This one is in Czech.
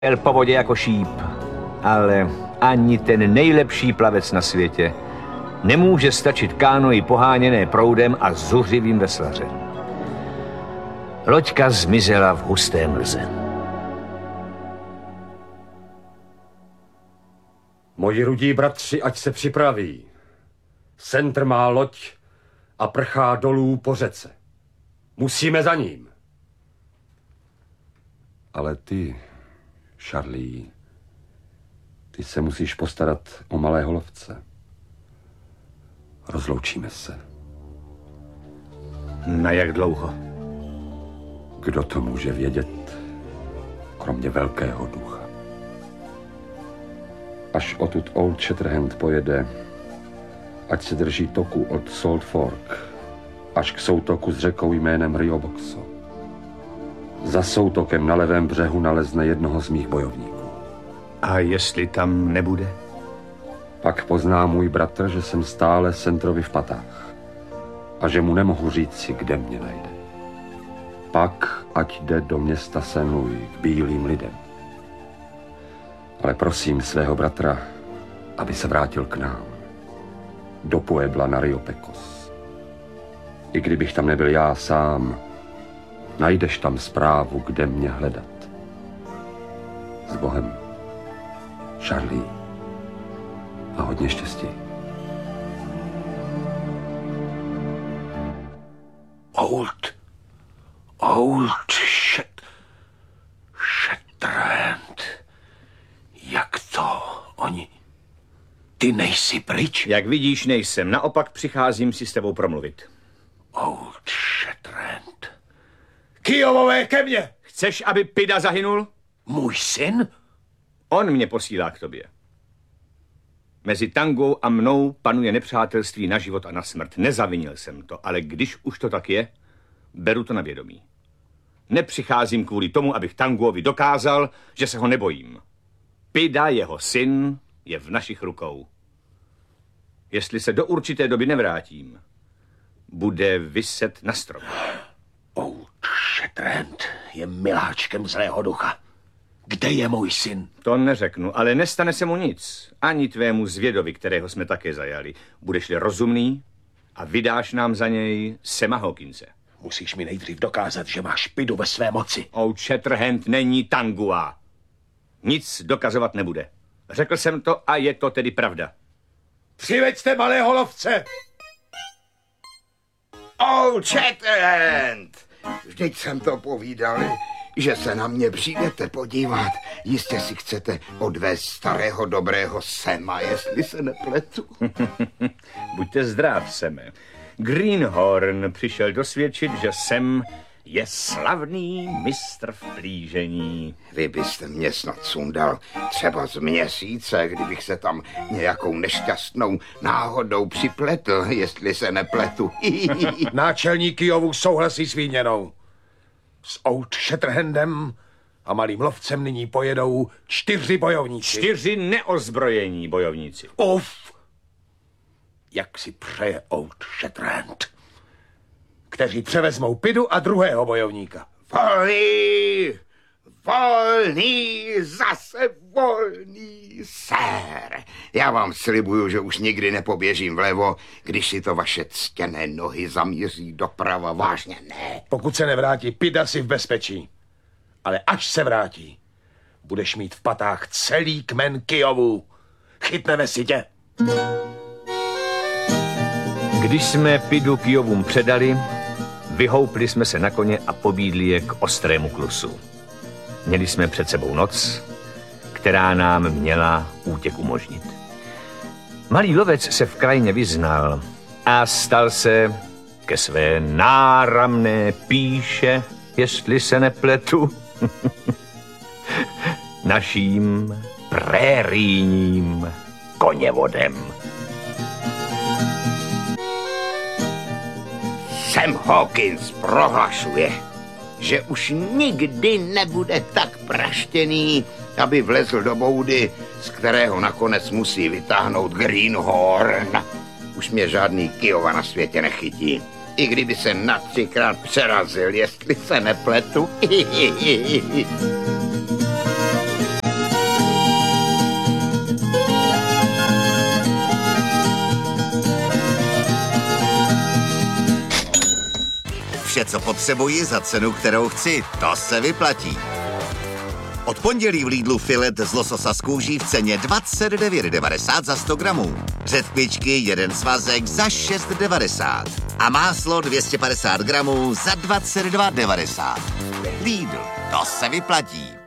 jel po vodě jako šíp, ale ani ten nejlepší plavec na světě nemůže stačit kánoi poháněné proudem a zuřivým veslařem. Loďka zmizela v husté mlze. Moji rudí bratři, ať se připraví. Centr má loď a prchá dolů po řece. Musíme za ním. Ale ty, Charlie, ty se musíš postarat o malého lovce. Rozloučíme se. Na jak dlouho? Kdo to může vědět, kromě velkého ducha? Až odtud Old Shatterhand pojede, ať se drží toku od Salt Fork, až k soutoku s řekou jménem Rio Boxo. Za soutokem na levém břehu nalezne jednoho z mých bojovníků. A jestli tam nebude? Pak pozná můj bratr, že jsem stále Centrovi v patách a že mu nemohu říci, kde mě najde. Pak ať jde do města St. Louis k bílým lidem. Ale prosím svého bratra, aby se vrátil k nám. Do Puebla na Rio Pecos. I kdybych tam nebyl já sám, najdeš tam zprávu, kde mě hledat. S Bohem, Charlie. A hodně štěstí. Old Shatterhand. Jak to? Ty nejsi pryč? Jak vidíš, nejsem. Naopak přicházím si s tebou promluvit. Old Shatterhand. Kyjovové ke mně! Chceš, aby Pida zahynul? Můj syn? On mě posílá k tobě. Mezi Tangou a mnou panuje nepřátelství na život a na smrt. Nezavinil jsem to, ale když už to tak je, beru to na vědomí. Nepřicházím kvůli tomu, abych Tanguovi dokázal, že se ho nebojím. Pida, jeho syn, je v našich rukou. Jestli se do určité doby nevrátím, bude viset na stromě. Old Shatterhand je miláčkem zlého ducha. Kde je můj syn? To neřeknu, ale nestane se mu nic. Ani tvému zvědovi, kterého jsme také zajali. Budeš-li rozumný a vydáš nám za něj Sama Hawkinse. Musíš mi nejdřív dokázat, že máš Pidu ve své moci. Old Shatterhand není Tangua. Nic dokazovat nebude. Řekl jsem to a je to tedy pravda. Přiveďte malého lovce! Old Shatterhand! Vždyť jsem to povídal, že se na mě přijdete podívat. Jistě si chcete odvést starého dobrého Sama, jestli se nepletu. Buďte zdrav, Seme. Greenhorn přišel dosvědčit, že Sam je slavný mistr v plížení. Vy byste mě snad sundal třeba z měsíce, kdybych se tam nějakou nešťastnou náhodou připletl, jestli se nepletu. Náčelník Kyjovu souhlasí s výměnou. S Old Shatterhandem a malým lovcem nyní pojedou 4 bojovníci. 4 neozbrojení bojovníci. Uf! Jak si přeje Old Shatterhand, kteří převezmou Pidu a druhého bojovníka. Volný! Volný! Zase volný, sér! Já vám slibuju, že už nikdy nepoběžím vlevo, když si to vaše ctěné nohy zamíří doprava. Vážně ne. Pokud se nevrátí, Pida si v bezpečí. Ale až se vrátí, budeš mít v patách celý kmen Kyjovů. Chytneme si tě. Když jsme Pidu Kyjovům předali, vyhoupli jsme se na koně a pobídli je k ostrému klusu. Měli jsme před sebou noc, která nám měla útěk umožnit. Malý lovec se v krajině vyznal a stal se ke své náramné píše, jestli se nepletu, naším prérijním koněvodem. Sam Hawkins prohlašuje, že už nikdy nebude tak praštěný, aby vlezl do boudy, z kterého nakonec musí vytáhnout Greenhorn. Už mě žádný Kyjova na světě nechytí. I kdyby se na 3krát přerazil, jestli se nepletu. Vše, co potřebuji za cenu, kterou chci. To se vyplatí. Od pondělí v Lidlu filet z lososa z kůží v ceně 29,90 za 100 gramů. Řetkvičky, jeden svazek za 6,90. A máslo 250 gramů za 22,90. Lidl, to se vyplatí.